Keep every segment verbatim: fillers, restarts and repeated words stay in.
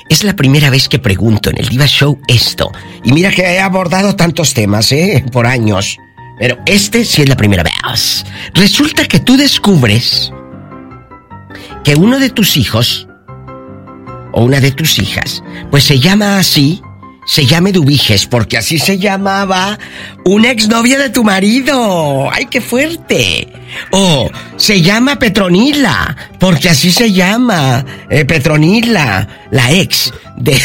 Es la primera vez que pregunto en el Diva Show esto. Y mira que he abordado tantos temas, ¿eh? Por años. Pero este sí es la primera vez. Resulta que tú descubres que uno de tus hijos, o una de tus hijas, pues se llama así, se llama Eduviges, porque así se llamaba una exnovia de tu marido. ¡Ay, qué fuerte! O se llama Petronila, porque así se llama eh, Petronila, la ex de...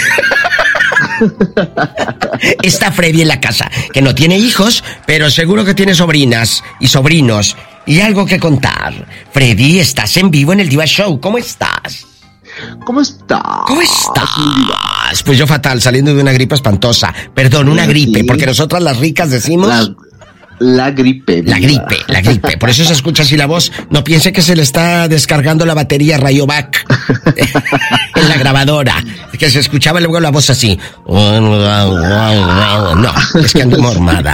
Está Freddy en la casa, que no tiene hijos, pero seguro que tiene sobrinas y sobrinos y algo que contar. Freddy, estás en vivo en el Diva Show. ¿Cómo estás? ¿Cómo estás? ¿Cómo estás? Pues yo fatal, saliendo de una gripe espantosa. Perdón, una gripe, porque nosotras las ricas decimos... La, la gripe. La gripe, la gripe. Por eso se escucha así la voz. No piense que se le está descargando la batería Rayovac en la grabadora. Que se escuchaba luego la voz así. No, es que ando mormada.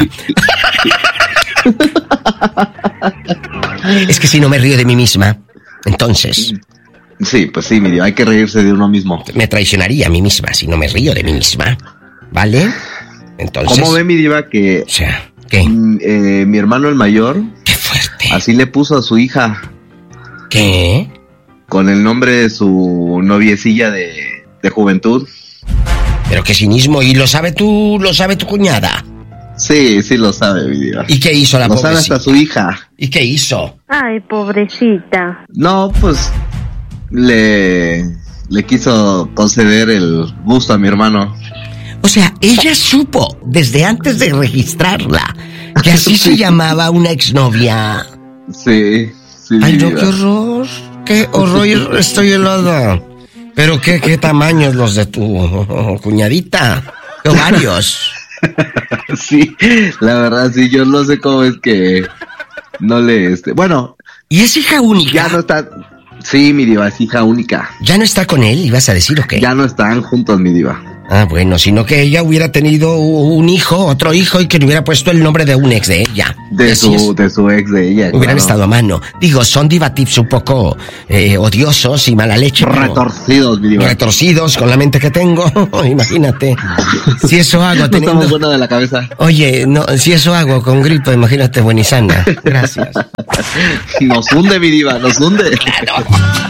Es que si no me río de mí misma, entonces... Sí, pues sí, mi diva, hay que reírse de uno mismo. Me traicionaría a mí misma si no me río de mí misma, ¿vale? Entonces... ¿Cómo ve mi diva que... O sea, ¿qué? Eh, mi hermano el mayor... ¡Qué fuerte! Así le puso a su hija. ¿Qué? Con el nombre de su noviecilla de, de juventud. Pero qué cinismo, ¿y lo sabe tú, lo sabe tu cuñada? Sí, sí lo sabe, mi diva. ¿Y qué hizo la Lo pobrecita? sabe hasta su hija. ¿Y qué hizo? Ay, pobrecita. No, pues... Le, le quiso conceder el gusto a mi hermano. O sea, ella supo desde antes de registrarla que así se llamaba una exnovia. Sí, sí. Ay, no, qué horror. Qué horror, estoy helada. Pero qué, qué tamaños los de tu cuñadita. Qué ovarios. Sí, la verdad, sí, yo no sé cómo es que no le... Este, bueno. ¿Y es hija única? Ya no está... Sí, mi diva, es hija única. ¿Ya no está con él? ¿Ibas a decir o qué? Ya no están juntos, mi diva. Ah, bueno, sino que ella hubiera tenido un hijo, otro hijo, y que le hubiera puesto el nombre de un ex de ella. De su, es. de su ex de ella. Hubieran claro. estado a mano. Digo, son diva tips un poco eh, odiosos y mala leche. Retorcidos, mi diva. Retorcidos con la mente que tengo. Imagínate. Si eso hago teniendo... No estamos buenos de la cabeza. Oye, no, si eso hago con gripe, imagínate, buena y sana. Gracias. Nos hunde, mi diva, nos hunde. Claro.